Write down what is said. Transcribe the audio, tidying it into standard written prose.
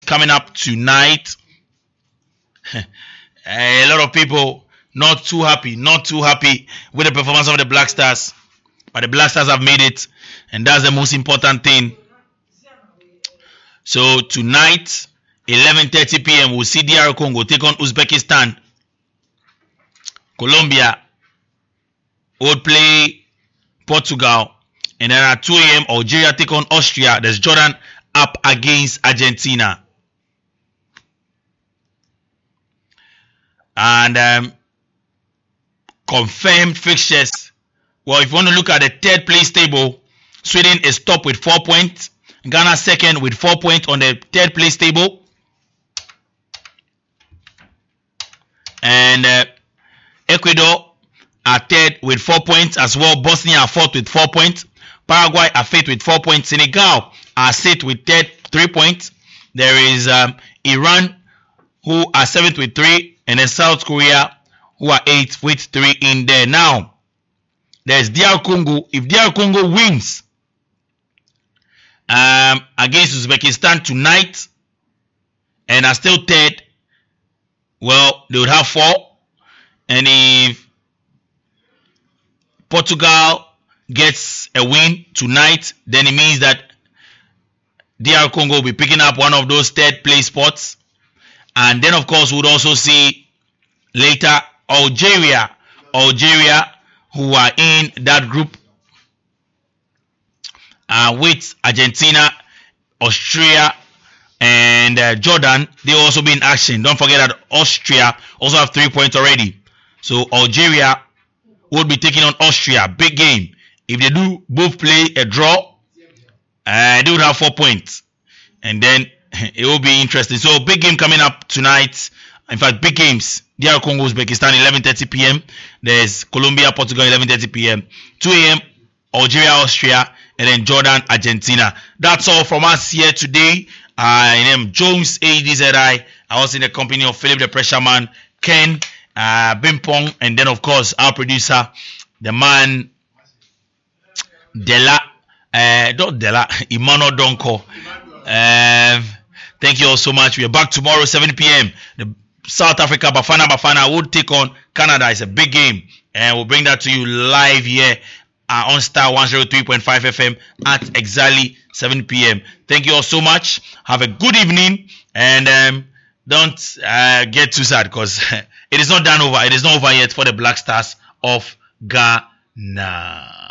coming up tonight. A lot of people not too happy with the performance of the Black Stars. But the Black Stars have made it, and that's the most important thing. So tonight, 11:30 p.m., we'll see DR Congo take on Uzbekistan. Colombia would play Portugal. And then at 2 a.m., Algeria take on Austria. There's Jordan up against Argentina. And confirmed fixtures. Well, if you want to look at the third place table, Sweden is top with 4 points. Ghana second with 4 points on the third place table. And Ecuador are third with 4 points as well. Bosnia are fourth with 4 points. Paraguay are fifth with 4 points. Senegal are sixth with 3 points. There is Iran, who are seventh with 3. And then South Korea, who are eighth with 3 in there. Now, there's DR Congo. If DR Congo wins against Uzbekistan tonight and are still third, well, they would have 4. And if Portugal gets a win tonight, then it means that DR Congo will be picking up one of those third place spots. And then, of course, we would also see later Algeria, who are in that group with Argentina, Austria, and Jordan. They will also be in action. Don't forget that Austria also have 3 points already. So Algeria would be taking on Austria. Big game. If they do both play a draw, they would have 4 points. And then it will be interesting. So big game coming up tonight. In fact, big games. DR Congo, Uzbekistan, 11:30 p.m. There's Colombia, Portugal, 11:30 p.m. 2 a.m. Algeria, Austria, and then Jordan, Argentina. That's all from us here today. I am Jones ADZI. I was in the company of Philip the Pressure Man, Ken, Bimpong, and then of course our producer, the man Emmanuel Donko. Thank you all so much. We are back tomorrow, 7 p.m. The South Africa Bafana will take on Canada. It's a big game, and we'll bring that to you live here on Star 103.5 FM at exactly 7 p.m. Thank you all so much. Have a good evening, and don't get too sad because it is not done over. It is not over yet for the Black Stars of Ghana.